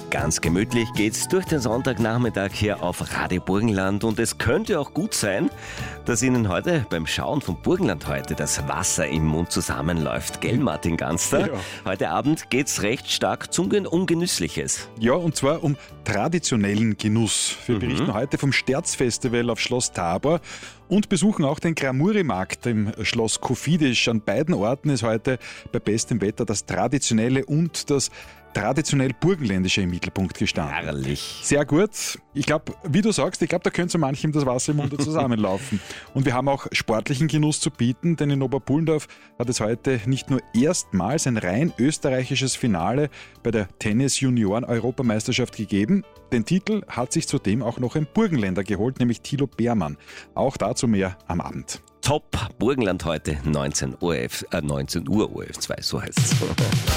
Ganz gemütlich geht's durch den Sonntagnachmittag hier auf Radio Burgenland und es könnte auch gut sein, dass Ihnen heute beim Schauen vom Burgenland heute das Wasser im Mund zusammenläuft. Gell, Martin Ganster? Ja. Heute Abend geht's recht stark um Genüssliches. Ja, und zwar um traditionellen Genuss. Wir berichten heute vom Sterzfestival auf Schloss Tabor und besuchen auch den Gramuri-Markt im Schloss Kofidis. An beiden Orten ist heute bei bestem Wetter das Traditionelle und das traditionell Burgenländische im Mittelpunkt gestanden. Herrlich. Sehr gut. Ich glaube, wie du sagst, da könnte so manchem das Wasser im Munde zusammenlaufen. Und wir haben auch sportlichen Genuss zu bieten, denn in Oberpullendorf hat es heute nicht nur erstmals ein rein österreichisches Finale bei der Tennis-Junioren-Europameisterschaft gegeben. Den Titel hat sich zudem auch noch ein Burgenländer geholt, nämlich Thilo Beermann. Auch dazu mehr am Abend. Top Burgenland heute, 19 Uhr ORF 2, so heißt's.